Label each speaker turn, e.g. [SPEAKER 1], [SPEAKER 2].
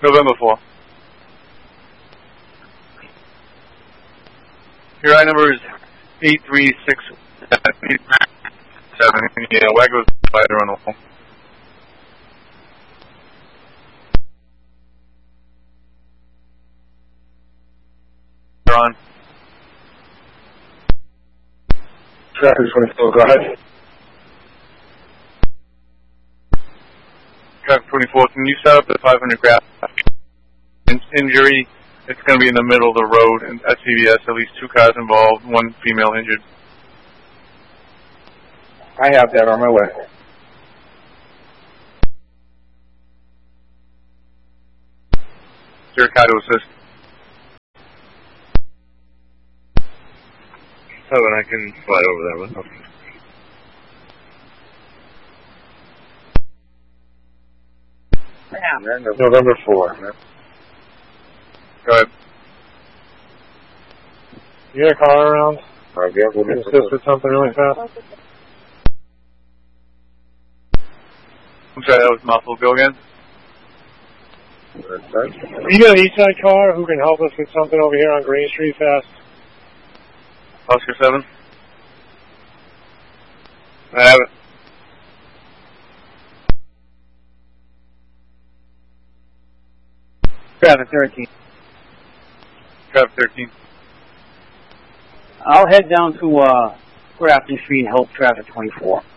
[SPEAKER 1] November 4. Your ride number is 83687. Yeah, Wagner's spider on the wall. You're on.
[SPEAKER 2] Traffic 24, go ahead.
[SPEAKER 1] Traffic 24, can you set up the 500 graph injury? It's going to be in the middle of the road at CVS. At least 2 cars involved, 1 female injured.
[SPEAKER 2] I have that on my way.
[SPEAKER 1] Is there a car to assist?
[SPEAKER 3] 7, I can fly over that one. Okay.
[SPEAKER 2] November 4.
[SPEAKER 1] Go ahead.
[SPEAKER 2] You got a car around? Yeah, we'll get assist with something really fast.
[SPEAKER 1] I'm sorry, that was muffled. Go again.
[SPEAKER 2] You got an east side car who can help us with something over here on Green Street fast?
[SPEAKER 1] Oscar 7. I have it.
[SPEAKER 4] Traffic 13.
[SPEAKER 1] Traffic 13.
[SPEAKER 4] I'll head down to Grafton Street and help traffic 24.